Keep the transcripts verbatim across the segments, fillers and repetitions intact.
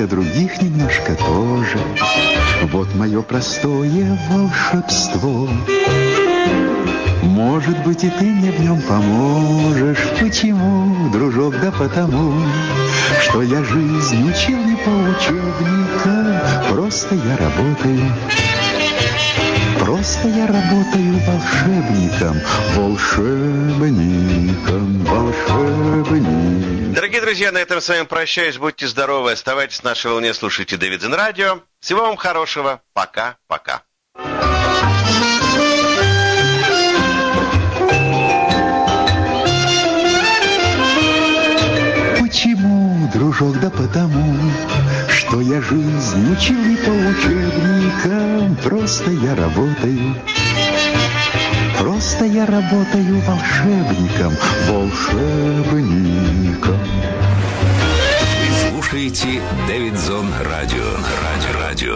о других немножко тоже. Вот мое простое волшебство. Может быть, и ты мне в нем поможешь. Почему, дружок? Да потому, что я жизнь учил не по учебникам. Просто я работаю, просто я работаю волшебником, волшебником, волшебником. Дорогие друзья, на этом с вами прощаюсь. Будьте здоровы, оставайтесь на нашей волне, слушайте Дэвидсон Радио. Всего вам хорошего. Пока-пока. Почему, дружок? Да потому, что я жизнь учил не по учебникам. Просто я работаю, просто я работаю волшебником, волшебником. Вы слушаете Дэвидсон Радио. Радио, радио.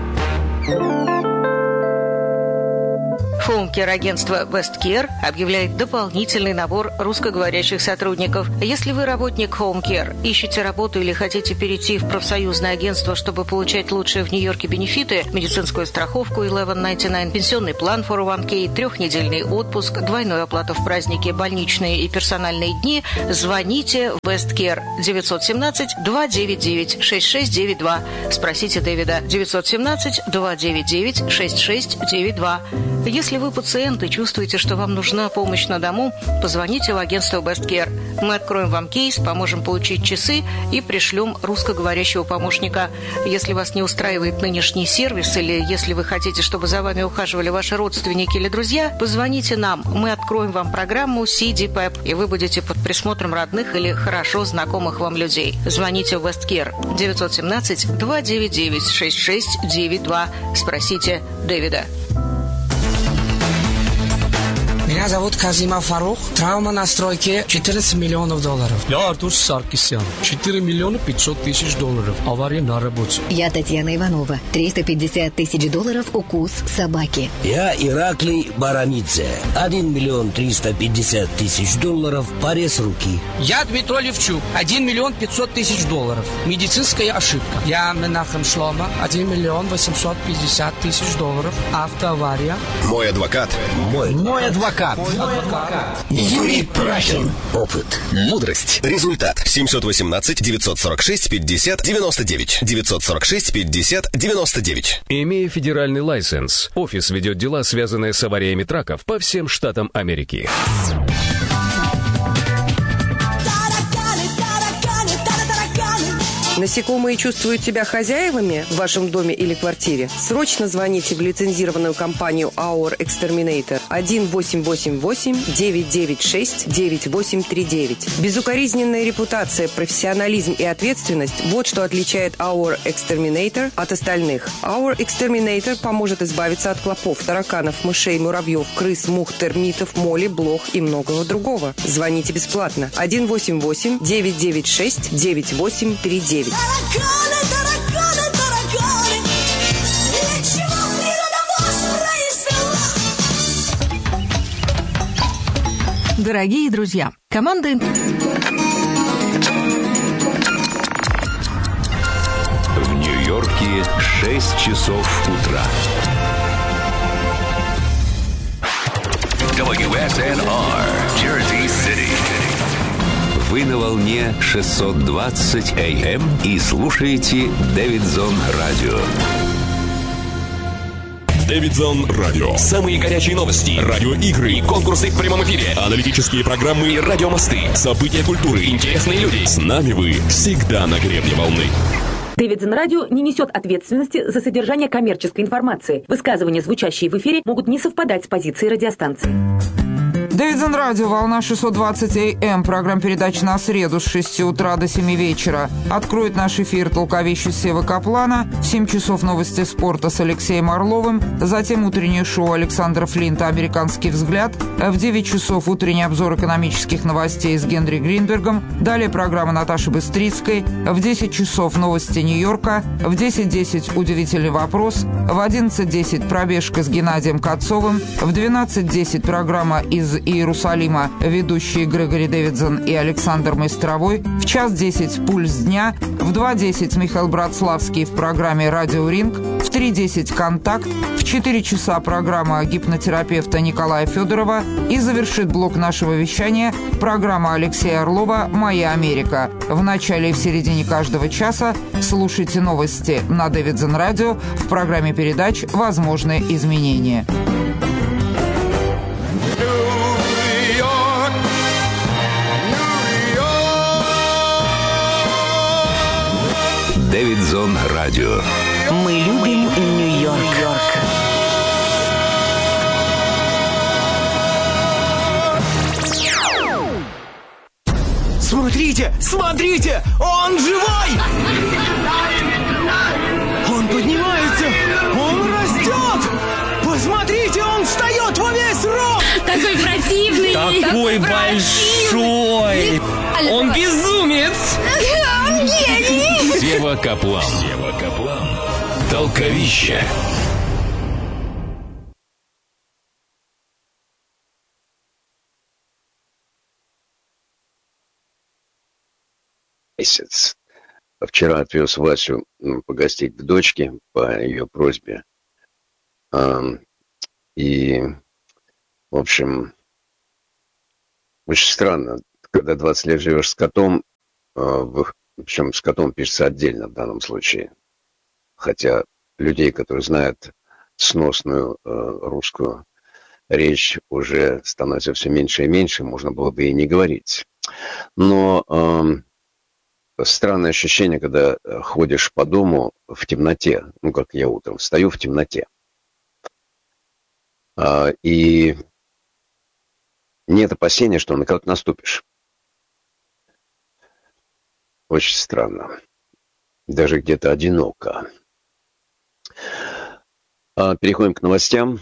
Хоум-кер-агентство Westcare объявляет дополнительный набор русскоговорящих сотрудников. Если вы работник Home Care, ищете работу или хотите перейти в профсоюзное агентство, чтобы получать лучшие в Нью-Йорке бенефиты, медицинскую страховку eleven ninety-nine, пенсионный план фор о ван кей, трехнедельный отпуск, двойную оплату в праздники, больничные и персональные дни, звоните в Westcare девять один семь два девять девять шесть шесть девять два. Спросите Дэвида девять один семь два девять девять шесть шесть девять два. Если вы пациент и чувствуете, что вам нужна помощь на дому, позвоните в агентство Westcare. Мы откроем вам кейс, поможем получить часы и пришлем русскоговорящего помощника. Если вас не устраивает нынешний сервис или если вы хотите, чтобы за вами ухаживали ваши родственники или друзья, позвоните нам. Мы откроем вам программу си ди пэп, и вы будете под присмотром родных или хорошо знакомых вам людей. Звоните в Westcare девять один семь два девять девять шесть шесть девять два. Спросите Дэвида. Меня зовут Казима Фарух. Травма на стройке четырнадцать миллионов долларов. Я Артур Саркисян. четыре миллиона пятьсот тысяч долларов. Авария на работе. Я Татьяна Иванова. триста пятьдесят тысяч долларов укус собаки. Я Ираклий Баранидзе. один миллион триста пятьдесят тысяч долларов. Порез руки. Я Дмитрий Левчук. один миллион пятьсот тысяч долларов. Медицинская ошибка. Я Менахем Шлома. один миллион восемьсот пятьдесят тысяч долларов. Автоавария. Мой адвокат. Мой. Мой адвокат. Юрий Прахин. Опыт. Мудрость. Результат. семьсот восемнадцать девятьсот сорок шесть пятьдесят девяносто девять. девятьсот сорок шесть пятьдесят девяносто девять. Имея федеральный лайсенс, офис ведет дела, связанные с авариями траков по всем штатам Америки. Насекомые чувствуют себя хозяевами в вашем доме или квартире? Срочно звоните в лицензированную компанию Our Exterminator один восемь восемь восемь девять девять шесть девять восемь три девять. Безукоризненная репутация, профессионализм и ответственность – вот что отличает Our Exterminator от остальных. Our Exterminator поможет избавиться от клопов, тараканов, мышей, муравьев, крыс, мух, термитов, моли, блох и многого другого. Звоните бесплатно один восемь восемь девять девять шесть девять восемь три девять. Тараканы, тараканы, тараканы, ничего природа воспроизвела. Дорогие друзья, команда... В Нью-Йорке шесть часов утра. дабл ю эс эн ар, Jersey City. Вы на волне шестьсот двадцать эй эм и слушаете Дэвидсон Радио. Дэвидсон Радио. Самые горячие новости, радиоигры и конкурсы в прямом эфире, аналитические программы и радиомосты, события культуры, интересные люди. С нами вы всегда на гребне волны. Дэвидсон Радио не несет ответственности за содержание коммерческой информации. Высказывания, звучащие в эфире, могут не совпадать с позицией радиостанции. Дэвидсон Радио, волна шестьсот двадцать эй эм. Программа передач на среду с шести утра до семи вечера. Откроет наш эфир толковещий Сева Каплана. В семь часов новости спорта с Алексеем Орловым. Затем утреннее шоу Александра Флинта «Американский взгляд». В девять часов утренний обзор экономических новостей с Генри Гринбергом. Далее программа Наташи Быстрицкой. В десять часов новости Нью-Йорка. В десять десять удивительный вопрос. В одиннадцать десять пробежка с Геннадием Кацовым. В двенадцать десять программа из Иерусалима ведущие Грегори Дэвидсон и Александр Майстровой, в час десять «Пульс дня», в два десять Михаил Братславский в программе «Радио Ринг», в три десять «Контакт», в четыре часа программа гипнотерапевта Николая Федорова и завершит блок нашего вещания программа Алексея Орлова «Моя Америка». В начале и в середине каждого часа слушайте новости на Дэвидсон Радио в программе передач «Возможные изменения». Дэвидсон Радио. Мы любим Нью-Йорк. Смотрите, смотрите, он живой! Он поднимается, он растет! Посмотрите, он встает во весь рост! Такой противный! Такой большой! Он безумец! Он гений! Сева Каплан. Сева Каплан. Толковище. Месяц. Вчера отвез Васю погостить к дочке по ее просьбе. И, в общем, очень странно, когда двадцать лет живешь с котом, причем с котом пишется отдельно в данном случае. Хотя людей, которые знают сносную русскую речь, уже становится все меньше и меньше, можно было бы и не говорить. Но странное ощущение, когда ходишь по дому в темноте, ну, как я утром встаю в темноте. А, и нет опасения, что на кого-то наступишь. Очень странно. Даже где-то одиноко. А, переходим к новостям.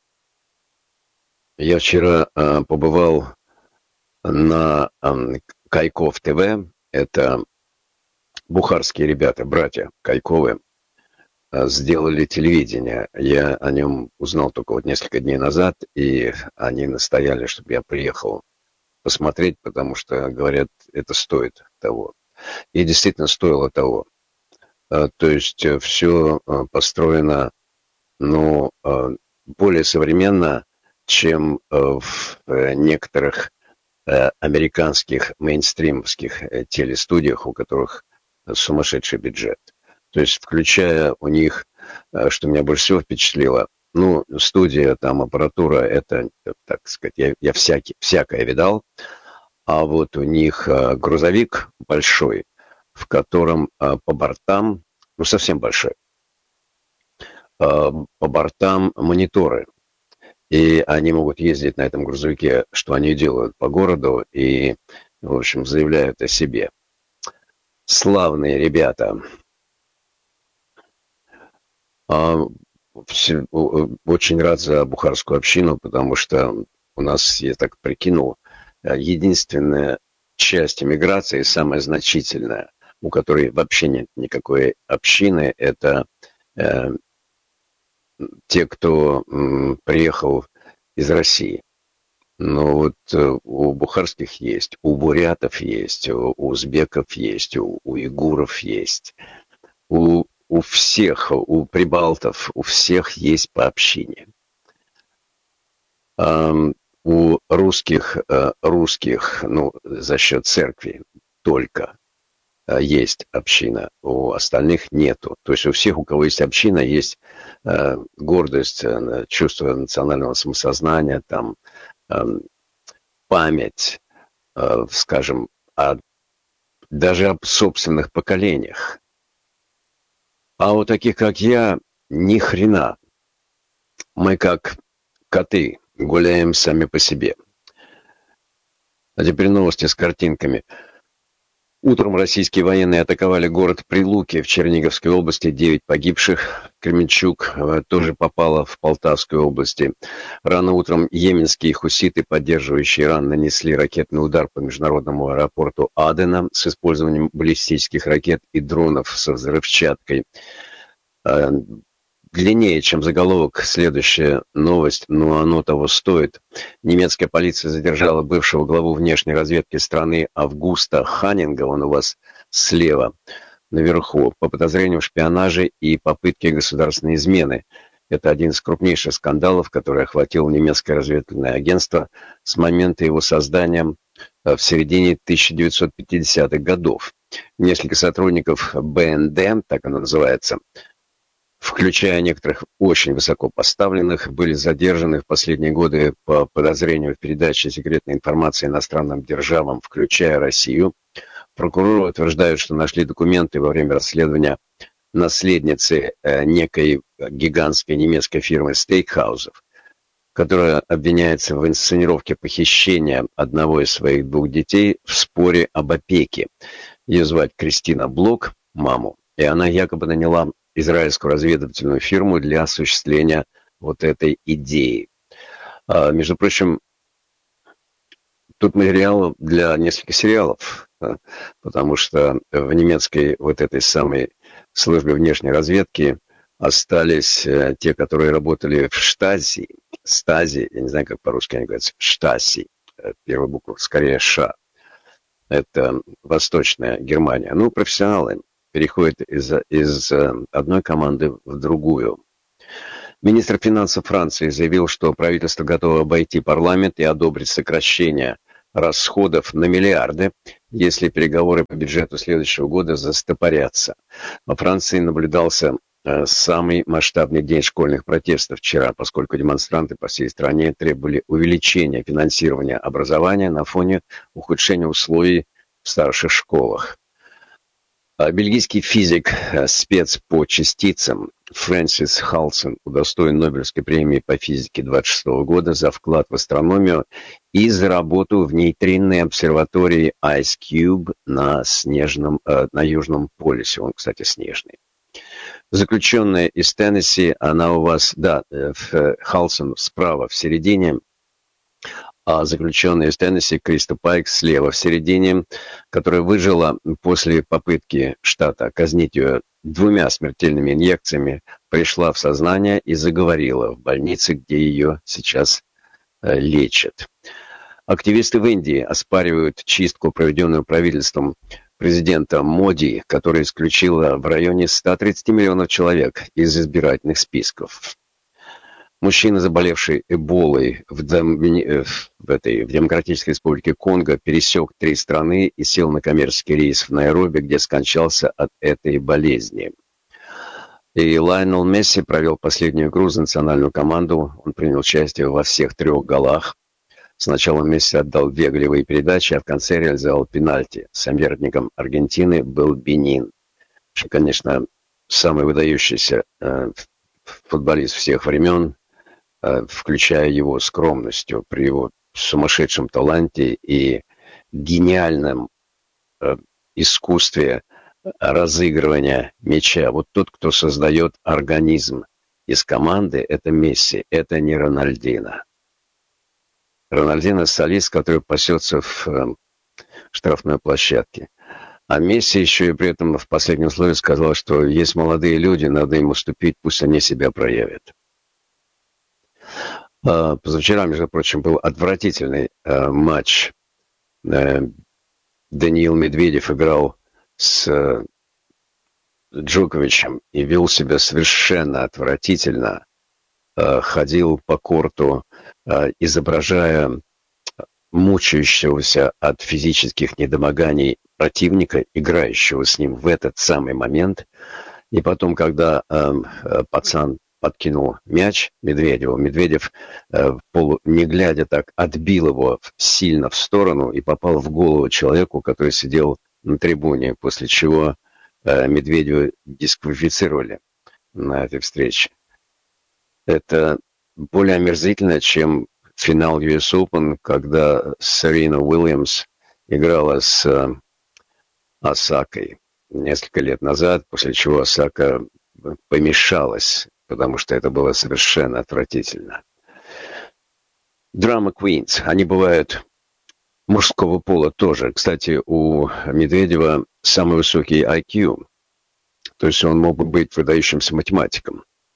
Я вчера а, побывал на а, Кайков ТВ. Это бухарские ребята, братья Кайковы, сделали телевидение. Я о нем узнал только вот несколько дней назад, и они настояли, чтобы я приехал посмотреть, потому что, говорят, это стоит того. И действительно стоило того. То есть все построено, ну, более современно, чем в некоторых американских мейнстримовских телестудиях, у которых сумасшедший бюджет. То есть, включая у них, что меня больше всего впечатлило, ну, студия, там, аппаратура, это, так сказать, я, я всякий, всякое видал, а вот у них грузовик большой, в котором по бортам, ну, совсем большой, по бортам мониторы. И они могут ездить на этом грузовике, что они делают по городу, и, в общем, заявляют о себе. Славные ребята. Очень рад за бухарскую общину, потому что у нас, я так прикинул, единственная часть эмиграции, самая значительная, у которой вообще нет никакой общины, это э, те, кто м, приехал из России. Но вот э, у бухарских есть, у бурятов есть, у узбеков есть, у уйгуров есть, у, у всех, у прибалтов, у всех есть по общине. Um, у русских, uh, русских, ну, за счет церкви только uh, есть община, у остальных нету. То есть у всех, у кого есть община, есть uh, гордость, uh, чувство национального самосознания, там, uh, память, uh, скажем, о, даже об собственных поколениях. А у таких, как я, ни хрена. Мы как коты. Гуляем сами по себе. А теперь новости с картинками. Утром российские военные атаковали город Прилуки в Черниговской области. Девять погибших. Кременчуг тоже попала в Полтавской области. Рано утром йеменские хуситы, поддерживающие Иран, нанесли ракетный удар по международному аэропорту Адена с использованием баллистических ракет и дронов со взрывчаткой. длиннее, чем заголовок, следующая новость, но оно того стоит. Немецкая полиция задержала бывшего главу внешней разведки страны Августа Ханнинга, он у вас слева, наверху, по подозрению в шпионаже и попытке государственной измены. Это один из крупнейших скандалов, который охватил немецкое разведывательное агентство с момента его создания в середине тысяча девятьсот пятидесятых годов. Несколько сотрудников бэ эн дэ, так оно называется, включая некоторых очень высоко поставленных, были задержаны в последние годы по подозрению в передаче секретной информации иностранным державам, включая Россию. Прокуроры утверждают, что нашли документы во время расследования наследницы э, некой гигантской немецкой фирмы стейкхаузов, которая обвиняется в инсценировке похищения одного из своих двух детей в споре об опеке. Ее звать Кристина Блок, маму, и она якобы наняла израильскую разведывательную фирму для осуществления вот этой идеи. А, между прочим, тут материал для нескольких сериалов, да, потому что в немецкой вот этой самой службе внешней разведки остались э, те, которые работали в Штази, Стази, я не знаю, как по-русски они говорят, Штаси, первая буква, скорее Ш. Это Восточная Германия. Ну, профессионалы переходят из, из одной команды в другую. Министр финансов Франции заявил, что правительство готово обойти парламент и одобрить сокращение расходов на миллиарды, если переговоры по бюджету следующего года застопорятся. Во Франции наблюдался э, самый масштабный день школьных протестов вчера, поскольку демонстранты по всей стране требовали увеличения финансирования образования на фоне ухудшения условий в старших школах. А бельгийский физик, э, спец по частицам Фрэнсис Халсон удостоен Нобелевской премии по физике двадцать шестого года за вклад в астрономию и за работу в нейтринной обсерватории Ice Cube на, снежном, э, на Южном полюсе. Он, кстати, снежный. Заключенная из Теннесси, она у вас, да, э, Халсон справа в середине, а заключенная из Теннесси Криста Пайкс слева в середине, которая выжила после попытки штата казнить ее двумя смертельными инъекциями, пришла в сознание и заговорила в больнице, где ее сейчас э, лечат. Активисты в Индии оспаривают чистку, проведенную правительством президента Моди, которая исключила в районе ста тридцати миллионов человек из избирательных списков. Мужчина, заболевший эболой в, Доми... в, этой... в Демократической Республике Конго, пересек три страны и сел на коммерческий рейс в Найроби, где скончался от этой болезни. И Лайонел Месси провел последнюю игру за национальную команду. Он принял участие во всех трех голах. Сначала Месси отдал две голевые передачи, а в конце реализовал пенальти. Соперником Аргентины был Бенин. Что, конечно, самый выдающийся э, футболист всех времен, включая его скромностью, при его сумасшедшем таланте и гениальном э, искусстве разыгрывания мяча. Вот тот, кто создает организм из команды, это Месси, это не Рональдино. Рональдино — солист, который пасется в э, штрафной площадке. А Месси еще и при этом в последнем слове сказал, что есть молодые люди, надо им уступить, пусть они себя проявят. Позавчера, между прочим, был отвратительный э, матч. Э, Даниил Медведев играл с э, Джоковичем и вел себя совершенно отвратительно. Э, ходил по корту, э, изображая мучающегося от физических недомоганий противника, играющего с ним в этот самый момент. И потом, когда э, э, пацан подкинул мяч Медведеву, Медведев, э, полу, не глядя так, отбил его сильно в сторону и попал в голову человеку, который сидел на трибуне, после чего э, Медведева дисквалифицировали на этой встрече. Это более омерзительно, чем финал ю эс Open, когда Серена Уильямс играла с э, Осакой несколько лет назад, после чего Осака помешалась, потому что это было совершенно отвратительно. Драма Queens, они бывают мужского пола тоже. Кстати, у Медведева самый высокий ай кью, то есть он мог бы быть выдающимся математиком.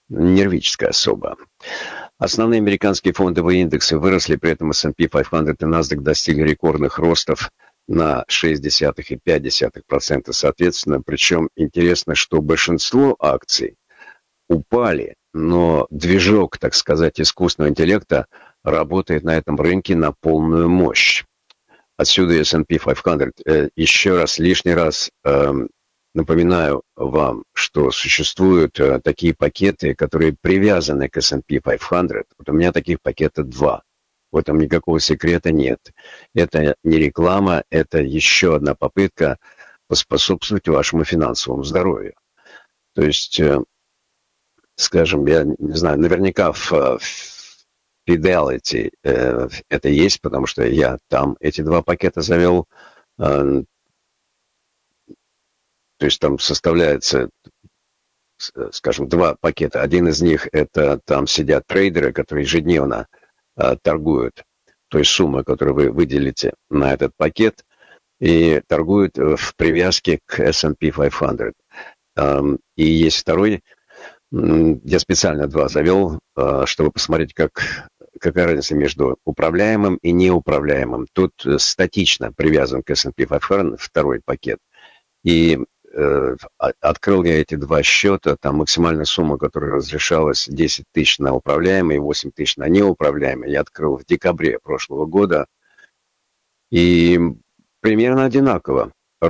нервическая особа. Основные американские фондовые индексы выросли, при этом эс энд пи пятьсот и NASDAQ достигли рекордных ростов на шесть десятых и пять десятых процента соответственно. Причем интересно, что большинство акций упали, но движок, так сказать, искусственного интеллекта работает на этом рынке на полную мощь. Отсюда эс энд пи пятьсот. Еще раз, лишний раз напоминаю вам, что существуют такие пакеты, которые привязаны к эс энд пи пятьсот. Вот у меня таких пакетов два. В этом никакого секрета нет. Это не реклама, это еще одна попытка поспособствовать вашему финансовому здоровью. То есть, скажем, я не знаю, наверняка в Fidelity это есть, потому что я там эти два пакета завел. То есть там составляется, скажем, два пакета. Один из них это там сидят трейдеры, которые ежедневно торгуют той суммой, которую вы выделите на этот пакет, и торгуют в привязке к эс энд пи пятьсот. И есть второй, я специально два завел, чтобы посмотреть, как, какая разница между управляемым и неуправляемым. Тут статично привязан к эс энд пи пятьсот второй пакет. И э, открыл я эти два счета, там максимальная сумма, которая разрешалась, десять тысяч на управляемый и восемь тысяч на неуправляемый. Я открыл в декабре прошлого года. И примерно одинаково.